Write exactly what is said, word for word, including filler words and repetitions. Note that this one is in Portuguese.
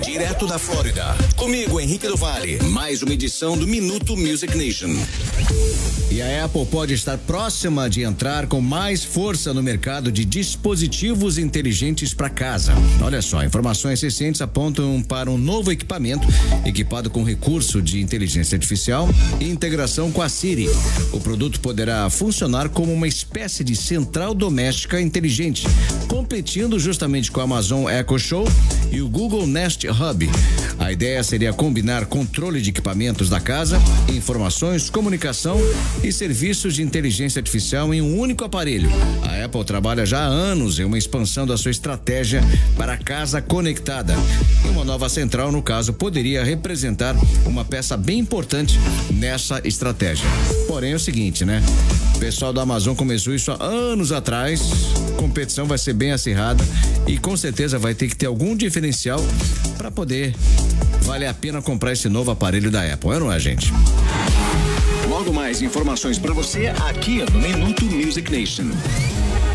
direto da Flórida. Comigo, Henrique do Vale. Mais uma edição do Minuto Music Nation. E a Apple pode estar próxima de entrar com mais força no mercado de dispositivos inteligentes para casa. Olha só, informações recentes apontam para um novo equipamento equipado com recurso de inteligência artificial e integração com a Siri. O produto poderá funcionar como uma espécie de central doméstica inteligente, competindo justamente com a Amazon Echo Show e o Google Nest Hub. A ideia seria combinar controle de equipamentos da casa, informações, comunicação e serviços de inteligência artificial em um único aparelho. A Apple trabalha já há anos em uma expansão da sua estratégia para a casa conectada. E uma nova central, no caso, poderia representar uma peça bem importante nessa estratégia. Porém, é o seguinte, né? O pessoal da Amazon começou isso há anos atrás. A competição vai ser bem acirrada e com certeza vai ter que ter algum diferencial para poder valer a pena comprar esse novo aparelho da Apple, é, não é, gente? Logo mais informações para você aqui no Minuto Music Nation.